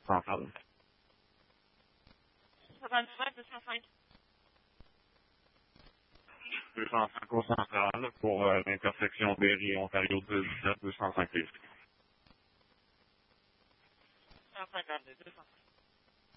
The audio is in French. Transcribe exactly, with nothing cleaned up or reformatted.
centrale. soixante-dix-neuf, deux cent cinq. deux cent cinq au central pour euh, l'intersection Berry et Ontario deux dix-sept, deux cent cinq livres. cent cinquante-deux, deux cent cinq.